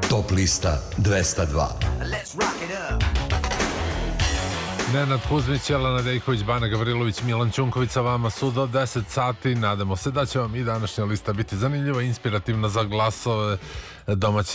Top lista 202. Nenad Kuzmić, Jelena Dejković, Bana Gavrilović, Milan Ćunković sa vama su do 10 sati. Nadamo se da će vam i današnja lista biti zanimljiva, inspirativna za glasove domaćih